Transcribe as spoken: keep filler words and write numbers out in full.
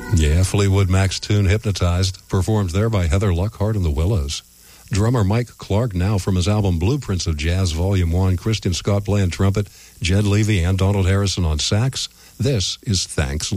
Yeah, Fleetwood Mac's tune Hypnotized, performed there by Heather Luckhart and the Willows. Drummer Mike Clark, now from his album Blueprints of Jazz Volume one, Christian Scott playing trumpet, Jed Levy and Donald Harrison on sax. This is Thanks